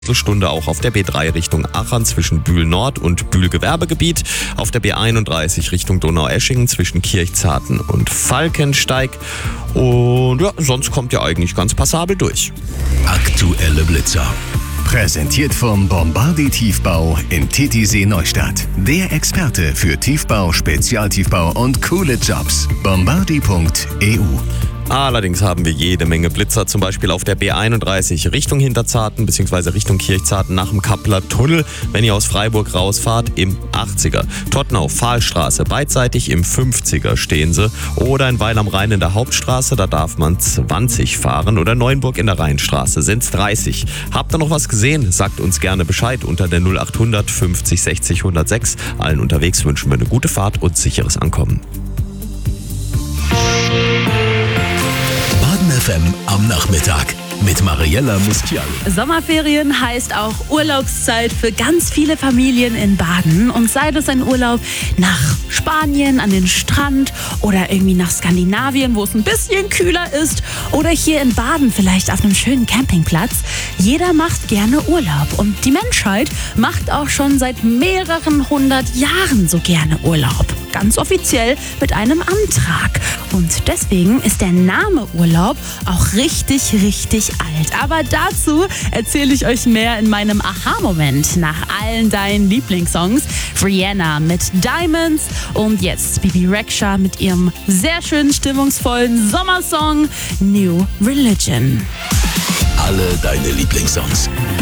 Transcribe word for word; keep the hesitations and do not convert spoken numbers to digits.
Stunde auch auf der B drei Richtung Aachen zwischen Bühl Nord und Bühl Gewerbegebiet, auf der B einunddreißig Richtung Donaueschingen zwischen Kirchzarten und Falkensteig und ja, sonst kommt ihr eigentlich ganz passabel durch. Aktuelle Blitzer. Präsentiert vom Bombardi Tiefbau in Titisee Neustadt. Der Experte für Tiefbau, Spezialtiefbau und coole Jobs. bombardi punkt e u. Allerdings haben wir jede Menge Blitzer, zum Beispiel auf der B einunddreißig Richtung Hinterzarten bzw. Richtung Kirchzarten nach dem Kappler Tunnel, wenn ihr aus Freiburg rausfahrt, im achtziger. Tottenau, Pfahlstraße, beidseitig im fünfziger stehen sie. Oder in Weil am Rhein in der Hauptstraße, da darf man zwanzig fahren. Oder Neuenburg in der Rheinstraße sind es dreißig. Habt ihr noch was gesehen? Sagt uns gerne Bescheid unter der null achthundert fünfzig sechzig hundertsechs. Allen unterwegs wünschen wir eine gute Fahrt und sicheres Ankommen. F M am Nachmittag mit Mariella Mustial. Sommerferien heißt auch Urlaubszeit für ganz viele Familien in Baden. Und sei das ein Urlaub nach Spanien an den Strand oder irgendwie nach Skandinavien, wo es ein bisschen kühler ist, oder hier in Baden vielleicht auf einem schönen Campingplatz. Jeder macht gerne Urlaub und die Menschheit macht auch schon seit mehreren hundert Jahren so gerne Urlaub. Ganz offiziell mit einem Antrag. Und deswegen ist der Name Urlaub auch richtig, richtig alt. Aber dazu erzähle ich euch mehr in meinem Aha-Moment nach allen deinen Lieblingssongs. Rihanna mit Diamonds und jetzt Bibi Rexha mit ihrem sehr schönen, stimmungsvollen Sommersong New Religion. Alle deine Lieblingssongs